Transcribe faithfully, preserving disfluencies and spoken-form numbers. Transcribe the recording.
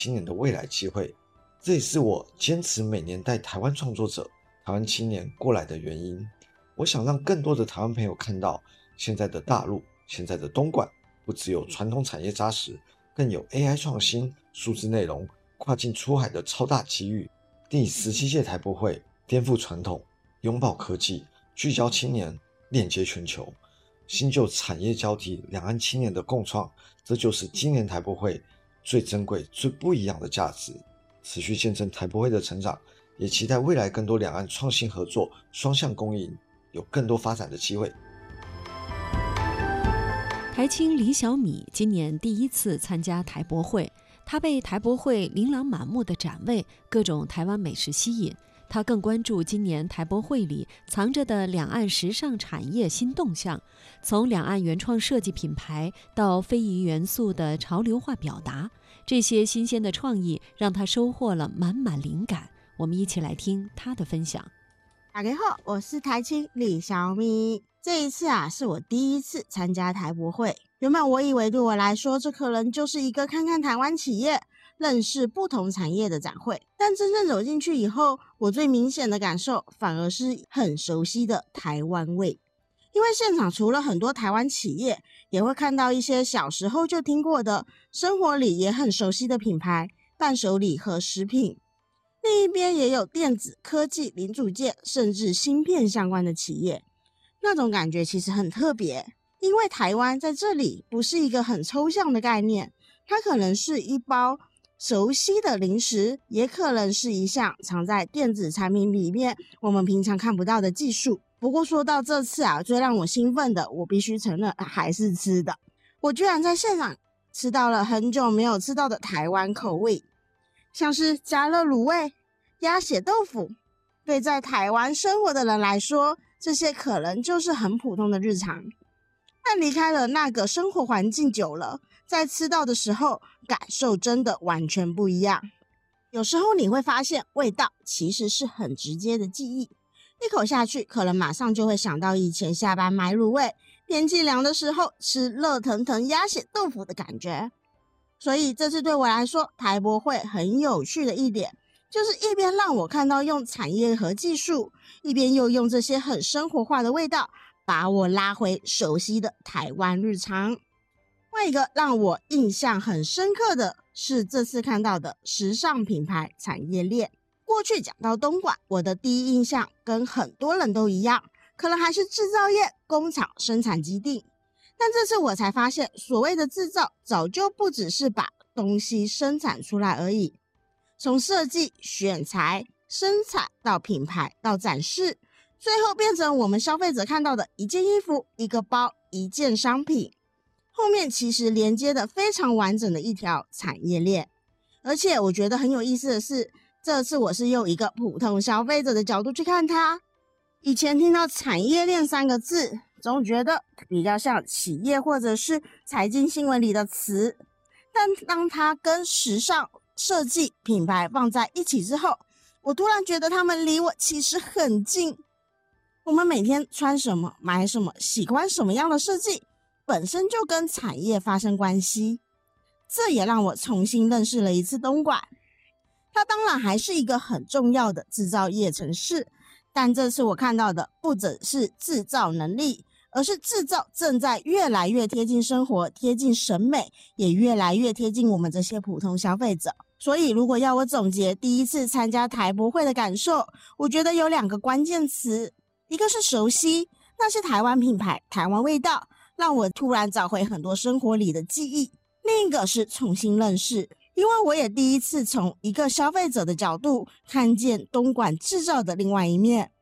青年的未来机会。这也是我坚持每年带台湾创作者、台湾青年过来的原因。我想让更多的台湾朋友看到，现在的大陆、现在的东莞，不只有传统产业扎实，更有 A I 创新、数字内容、跨境出海的超大机遇。第十七届台博会颠覆传统，拥抱科技，聚焦青年，链接全球，新旧产业交替，两岸青年的共创，这就是今年台博会最珍贵、最不一样的价值。持续见证台博会的成长，也期待未来更多两岸创新合作、双向共赢，有更多发展的机会。 台青李小米今年第一次参加台博会，他被台博会琳琅满目的展位、各种台湾美食吸引。他更关注今年台博会里藏着的两岸时尚产业新动向，从两岸原创设计品牌到非遗元素的潮流化表达，这些新鲜的创意让他收获了满满灵感。我们一起来听他的分享。 大家好，我是台青李小米。这一次啊，是我第一次参加台博会。原本我以为对我来说，这可能就是一个看看台湾企业、认识不同产业的展会，但真正走进去以后，我最明显的感受反而是很熟悉的台湾味。因为现场除了很多台湾企业，也会看到一些小时候就听过的、生活里也很熟悉的品牌、伴手礼和食品。另一边也有电子科技、零组件甚至芯片相关的企业，那种感觉其实很特别。因为台湾在这里不是一个很抽象的概念，它可能是一包熟悉的零食，也可能是一项藏在电子产品里面我们平常看不到的技术。不过说到这次啊，最让我兴奋的，我必须承认还是吃的。我居然在现场吃到了很久没有吃到的台湾口味，像是加热卤味、鸭血豆腐。对在台湾生活的人来说，这些可能就是很普通的日常，但离开了那个生活环境久了，在吃到的时候感受真的完全不一样。有时候你会发现味道其实是很直接的记忆，一口下去可能马上就会想到以前下班买卤味，天气凉的时候吃热腾腾鸭血豆腐的感觉。所以这次对我来说，台博会很有趣的一点，就是一边让我看到用产业和技术，一边又用这些很生活化的味道把我拉回熟悉的台湾日常。另外一个让我印象很深刻的是这次看到的时尚品牌产业链。过去讲到东莞，我的第一印象跟很多人都一样，可能还是制造业、工厂、生产基地。但这次我才发现，所谓的制造早就不只是把东西生产出来而已，从设计、选材、生产到品牌到展示，最后变成我们消费者看到的一件衣服、一个包、一件商品，后面其实连接的非常完整的一条产业链。而且我觉得很有意思的是，这次我是用一个普通消费者的角度去看它。以前听到产业链三个字，总觉得比较像企业或者是财经新闻里的词，但当它跟时尚、设计、品牌放在一起之后，我突然觉得他们离我其实很近。我们每天穿什么、买什么、喜欢什么样的设计，本身就跟产业发生关系。这也让我重新认识了一次东莞。它当然还是一个很重要的制造业城市，但这次我看到的不只是制造能力，而是制造正在越来越贴近生活、贴近审美，也越来越贴近我们这些普通消费者。所以如果要我总结第一次参加台博会的感受，我觉得有两个关键词，一个是熟悉，那是台湾品牌、台湾味道，让我突然找回很多生活里的记忆；另一个是重新认识，因为我也第一次从一个消费者的角度看见东莞制造的另外一面。